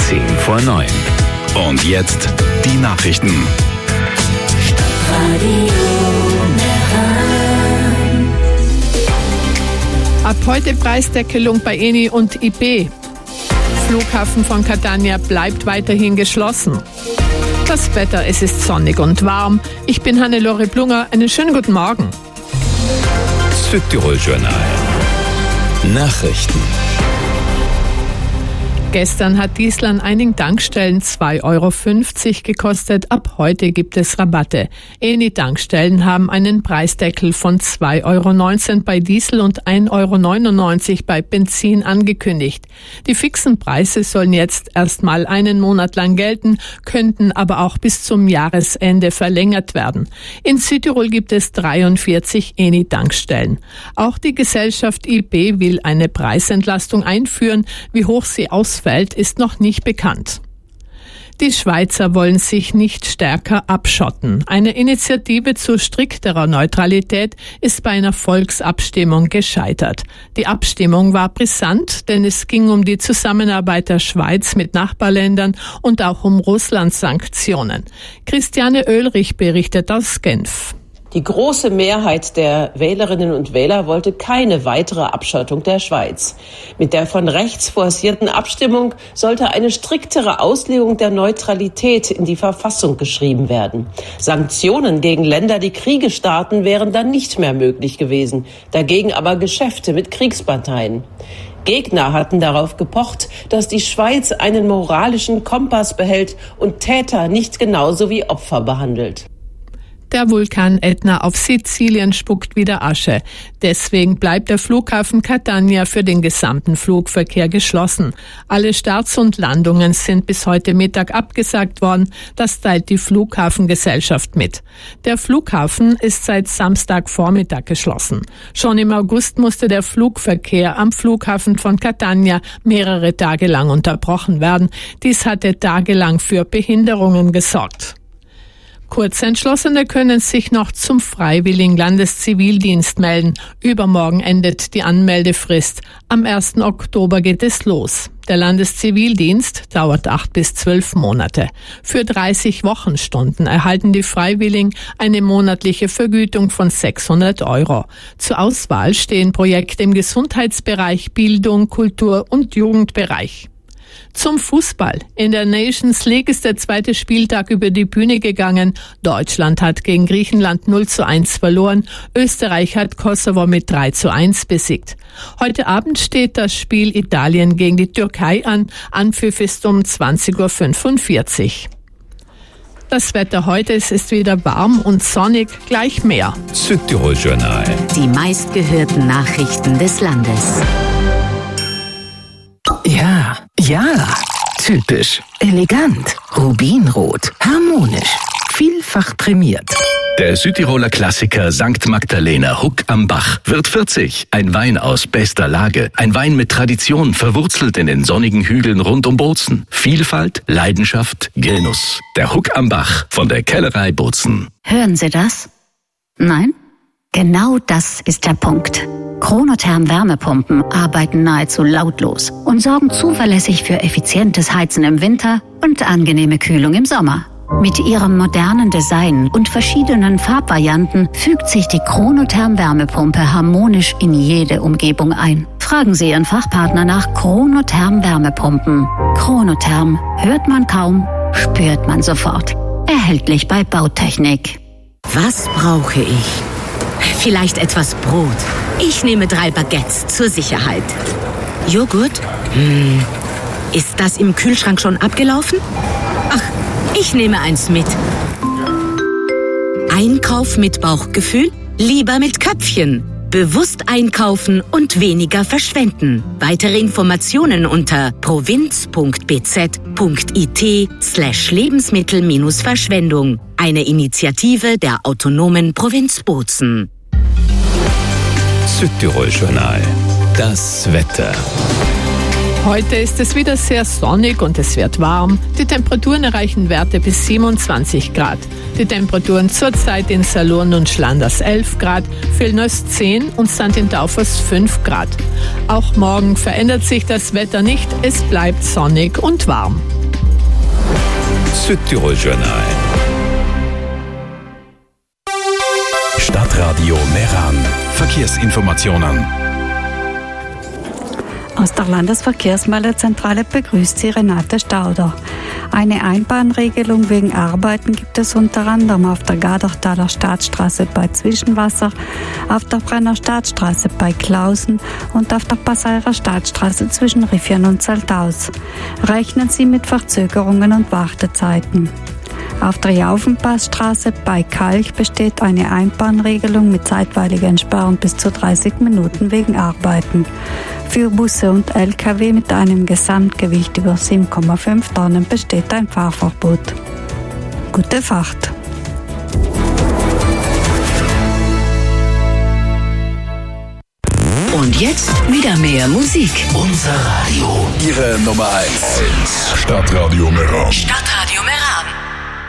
10:10. Und jetzt die Nachrichten. Ab heute Preisdeckelung bei Eni und IB. Flughafen von Catania bleibt weiterhin geschlossen. Das Wetter, es ist sonnig und warm. Ich bin Hannelore Blunger. Einen schönen guten Morgen. Südtirol-Journal. Nachrichten. Gestern hat Diesel an einigen Tankstellen 2,50 € gekostet. Ab heute gibt es Rabatte. Eni-Tankstellen haben einen Preisdeckel von 2,19 € bei Diesel und 1,99 € bei Benzin angekündigt. Die fixen Preise sollen jetzt erstmal einen Monat lang gelten, könnten aber auch bis zum Jahresende verlängert werden. In Südtirol gibt es 43 Eni-Tankstellen. Auch die Gesellschaft IB will eine Preisentlastung einführen. Wie hoch sie ausfällt, ist noch nicht bekannt. Die Schweizer wollen sich nicht stärker abschotten. Eine Initiative zu strikterer Neutralität ist bei einer Volksabstimmung gescheitert. Die Abstimmung war brisant, denn es ging um die Zusammenarbeit der Schweiz mit Nachbarländern und auch um Russlands Sanktionen. Christiane Oehlrich berichtet aus Genf. Die große Mehrheit der Wählerinnen und Wähler wollte keine weitere Abschottung der Schweiz. Mit der von rechts forcierten Abstimmung sollte eine striktere Auslegung der Neutralität in die Verfassung geschrieben werden. Sanktionen gegen Länder, die Kriege starten, wären dann nicht mehr möglich gewesen. Dagegen aber Geschäfte mit Kriegsparteien. Gegner hatten darauf gepocht, dass die Schweiz einen moralischen Kompass behält und Täter nicht genauso wie Opfer behandelt. Der Vulkan Ätna auf Sizilien spuckt wieder Asche. Deswegen bleibt der Flughafen Catania für den gesamten Flugverkehr geschlossen. Alle Starts und Landungen sind bis heute Mittag abgesagt worden. Das teilt die Flughafengesellschaft mit. Der Flughafen ist seit Samstagvormittag geschlossen. Schon im August musste der Flugverkehr am Flughafen von Catania mehrere Tage lang unterbrochen werden. Dies hatte tagelang für Behinderungen gesorgt. Kurzentschlossene können sich noch zum freiwilligen Landeszivildienst melden. Übermorgen endet die Anmeldefrist. Am 1. Oktober geht es los. Der Landeszivildienst dauert 8 bis 12 Monate. Für 30 Wochenstunden erhalten die Freiwilligen eine monatliche Vergütung von 600 €. Zur Auswahl stehen Projekte im Gesundheitsbereich, Bildung, Kultur und Jugendbereich. Zum Fußball. In der Nations League ist der zweite Spieltag über die Bühne gegangen. Deutschland hat gegen Griechenland 0:1 verloren. Österreich hat Kosovo mit 3:1 besiegt. Heute Abend steht das Spiel Italien gegen die Türkei an. Anpfiff ist um 20:45 Uhr. Das Wetter heute, es ist wieder warm und sonnig, gleich mehr. Südtirol-Journal. Die meistgehörten Nachrichten des Landes. Ja, typisch, elegant, rubinrot, harmonisch, vielfach prämiert. Der Südtiroler Klassiker St. Magdalena Huck am Bach wird 40. Ein Wein aus bester Lage. Ein Wein mit Tradition, verwurzelt in den sonnigen Hügeln rund um Bozen. Vielfalt, Leidenschaft, Genuss. Der Huck am Bach von der Kellerei Bozen. Hören Sie das? Nein? Genau das ist der Punkt. Chronotherm Wärmepumpen arbeiten nahezu lautlos und sorgen zuverlässig für effizientes Heizen im Winter und angenehme Kühlung im Sommer. Mit ihrem modernen Design und verschiedenen Farbvarianten fügt sich die Chronotherm Wärmepumpe harmonisch in jede Umgebung ein. Fragen Sie Ihren Fachpartner nach Chronotherm Wärmepumpen. Chronotherm hört man kaum, spürt man sofort. Erhältlich bei Bautechnik. Was brauche ich? Vielleicht etwas Brot. Ich nehme 3 Baguettes zur Sicherheit. Joghurt? Ist das im Kühlschrank schon abgelaufen? Ach, ich nehme eins mit. Einkauf mit Bauchgefühl? Lieber mit Köpfchen. Bewusst einkaufen und weniger verschwenden. Weitere Informationen unter provinz.bz.it/Lebensmittel-Verschwendung. Eine Initiative der autonomen Provinz Bozen. Südtirol-Journal. Das Wetter. Heute ist es wieder sehr sonnig und es wird warm. Die Temperaturen erreichen Werte bis 27 Grad. Die Temperaturen zurzeit in Salurn und Schlanders 11 Grad, Vilnius 10 und St. Taufers 5 Grad. Auch morgen verändert sich das Wetter nicht, es bleibt sonnig und warm. Südtirol-Journal. Stadtradio Meran. Verkehrsinformationen. Aus der Landesverkehrsmeldezentrale begrüßt Sie Renate Stauder. Eine Einbahnregelung wegen Arbeiten gibt es unter anderem auf der Gardertaler Staatsstraße bei Zwischenwasser, auf der Brenner Staatsstraße bei Klausen und auf der Passeirer Staatsstraße zwischen Riffian und Zalthaus. Rechnen Sie mit Verzögerungen und Wartezeiten. Auf der Jaufenpassstraße bei Kalch besteht eine Einbahnregelung mit zeitweiliger Entsperrung bis zu 30 Minuten wegen Arbeiten. Für Busse und Lkw mit einem Gesamtgewicht über 7,5 Tonnen besteht ein Fahrverbot. Gute Fahrt! Und jetzt wieder mehr Musik. Unser Radio. Ihre Nummer 1. Stadtradio Meran. Stadtradio